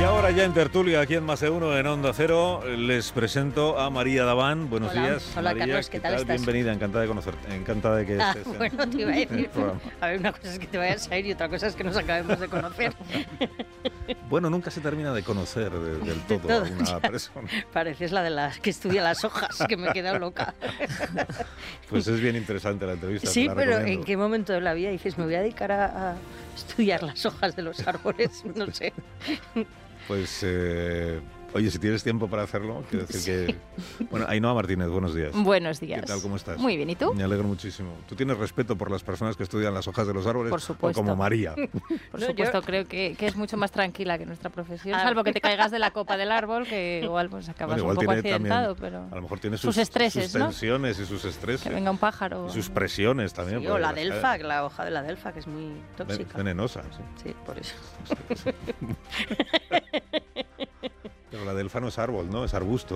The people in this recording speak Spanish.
Y ahora ya en tertulia, aquí en Más de Uno, en Onda Cero, les presento a María Daván. Buenos días. Hola, María, Carlos, ¿qué tal estás? Bienvenida, encantada de conocerte, encantada de que estés bueno, te iba a en el decir, programa. a ver, una cosa es que te vayas a ir y otra cosa es que nos acabemos de conocer. Bueno, nunca se termina de conocer del todo a una persona. Pareces la de las que estudia las hojas, que me he quedado loca. Pues es bien interesante la entrevista. Sí, la pero recomiendo. ¿en qué momento de la vida dices, me voy a dedicar a estudiar las hojas de los árboles? No sé. Pues, oye, si tienes tiempo para hacerlo, quiero decir que... Bueno, Ainhoa Martínez, buenos días. Buenos días. ¿Qué tal, cómo estás? Muy bien, ¿y tú? Me alegro muchísimo. ¿Tú tienes respeto por las personas que estudian las hojas de los árboles? Por supuesto. O como María. Por No, supuesto, creo que es mucho más tranquila que nuestra profesión, Ah. salvo que te caigas de la copa del árbol, que igual pues acabas Bueno, un igual poco tiene accidentado, también, pero a lo mejor tiene sus estreses, sus ¿no? tensiones y sus estreses. Que venga un pájaro. Y sus presiones también. Sí, porque o la las- delfa, la hoja de la delfa, que es muy tóxica. Venenosa, sí. Sí, por eso. Pero la delfa no es árbol, ¿no? Es arbusto.